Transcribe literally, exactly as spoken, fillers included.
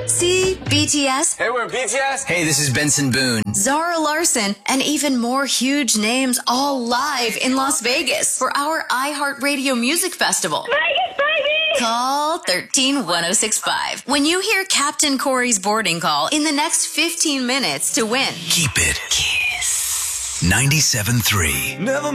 See, B T S, Hey, we're B T S. Hey, this is Benson Boone. Zara Larson, and even more huge names all live in Las Vegas for our iHeartRadio Music Festival. Vegas, baby! Call thirteen one oh six five when you hear Captain Corey's boarding call in the next fifteen minutes to win. Keep it. Kiss. ninety-seven point three. Never